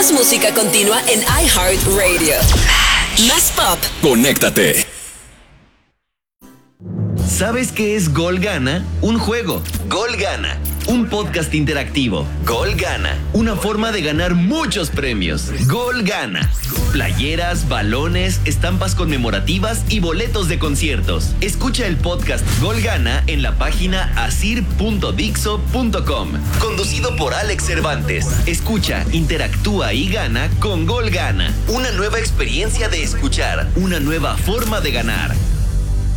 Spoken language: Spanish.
Más música continua en iHeartRadio. Más pop. Conéctate. ¿Sabes qué es Gol Gana? Un juego. Gol Gana. Un podcast interactivo. Gol Gana. Una forma de ganar muchos premios. Gol Gana. Playeras, balones, estampas conmemorativas y boletos de conciertos. Escucha el podcast Gol Gana en la página asir.dixo.com. Conducido por Alex Cervantes. Escucha, interactúa y gana con Gol Gana. Una nueva experiencia de escuchar. Una nueva forma de ganar.